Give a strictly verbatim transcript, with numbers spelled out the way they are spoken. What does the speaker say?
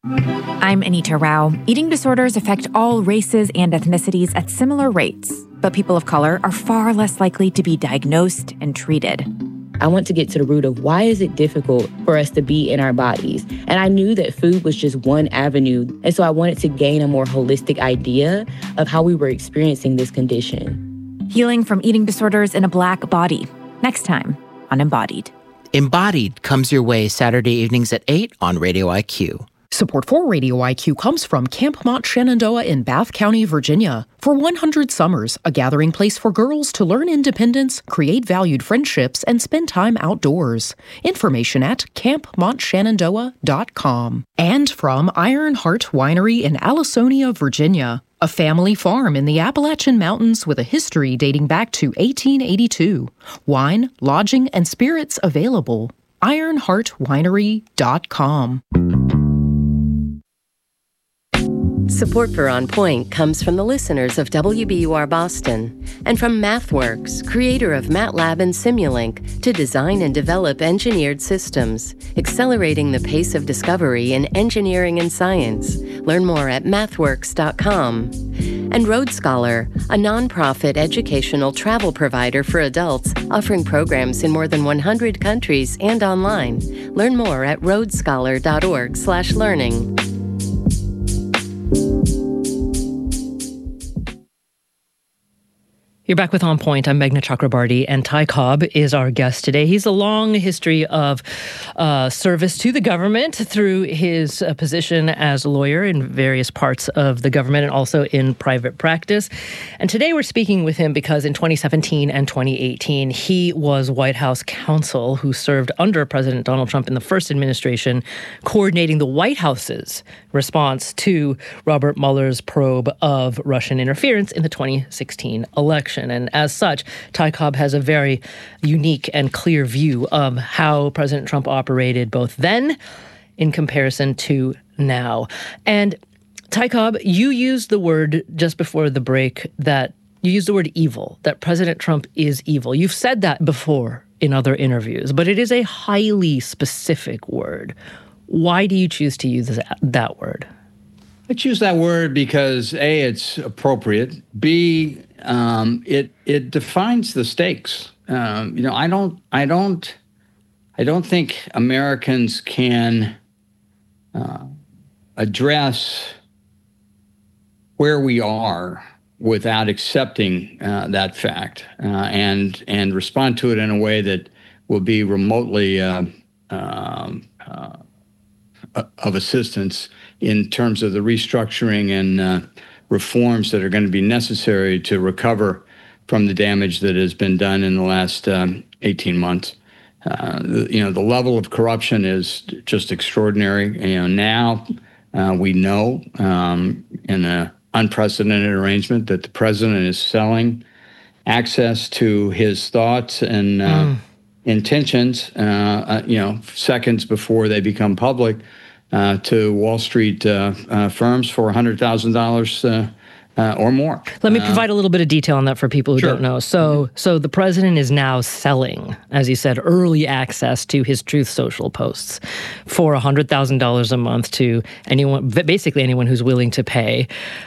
I'm Anita Rao. Eating disorders affect all races and ethnicities at similar rates, but people of color are far less likely to be diagnosed and treated. I want to get to the root of why is it difficult for us to be in our bodies? And I knew that food was just one avenue. And so I wanted to gain a more holistic idea of how we were experiencing this condition. Healing from eating disorders in a Black body. Next time on Embodied. Embodied comes your way Saturday evenings at eight on Radio I Q. Support for Radio I Q comes from Camp Mont Shenandoah in Bath County, Virginia. For one hundred Summers, a gathering place for girls to learn independence, create valued friendships, and spend time outdoors. Information at camp mont shenandoah dot com. And from Iron Heart Winery in Allisonia, Virginia. A family farm in the Appalachian Mountains with a history dating back to eighteen eighty-two. Wine, lodging, and spirits available. iron heart winery dot com. Support for On Point comes from the listeners of W B U R Boston and from MathWorks, creator of MATLAB and Simulink, to design and develop engineered systems, accelerating the pace of discovery in engineering and science. Learn more at mathworks dot com. And Road Scholar, a nonprofit educational travel provider for adults offering programs in more than one hundred countries and online. Learn more at road scholar dot org slash learning. You're back with On Point. I'm Meghna Chakrabarty, and Ty Cobb is our guest today. He's a long history of uh, service to the government through his uh, position as a lawyer in various parts of the government and also in private practice. And today we're speaking with him because in twenty seventeen and twenty eighteen, he was White House counsel who served under President Donald Trump in the first administration, coordinating the White House's response to Robert Mueller's probe of Russian interference in the twenty sixteen election. And as such, Ty Cobb has a very unique and clear view of how President Trump operated both then in comparison to now. And Ty Cobb, you used the word just before the break that you used the word evil, that President Trump is evil. You've said that before in other interviews, but it is a highly specific word. Why do you choose to use that, that word? I choose that word because A, it's appropriate. B, um, it it defines the stakes. Um, you know, I don't, I don't, I don't think Americans can uh, address where we are without accepting uh, that fact uh, and and respond to it in a way that will be remotely uh, um, uh, of assistance in terms of the restructuring and uh, reforms that are going to be necessary to recover from the damage that has been done in the last um, eighteen months. Uh, the, you know, the level of corruption is just extraordinary. You know, now uh, we know um, in an unprecedented arrangement that the president is selling access to his thoughts and uh, mm. intentions, uh, uh, you know, seconds before they become public, Uh, to Wall Street uh, uh, firms for one hundred thousand dollars uh, uh, or more. Let me provide a little bit of detail on that for people who sure. don't know. So, mm-hmm. so the president is now selling, as he said, early access to his Truth Social posts for one hundred thousand dollars a month to anyone, basically anyone who's willing to pay.